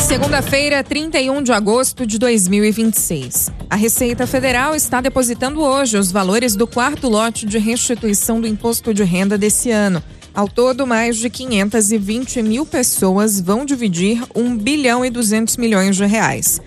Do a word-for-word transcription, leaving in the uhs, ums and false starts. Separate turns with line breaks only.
Segunda-feira, trinta e um de agosto de dois mil e vinte e seis. A Receita Federal está depositando hoje os valores do quarto lote de restituição do imposto de renda desse ano. Ao todo, mais de quinhentas e vinte mil pessoas vão dividir um bilhão e duzentos milhões de reais.